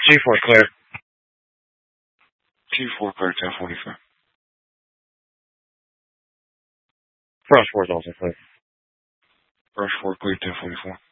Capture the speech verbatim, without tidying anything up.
G four clear. G four clear, ten forty-four. Brush four is also clear. Brush four clear, ten forty-four.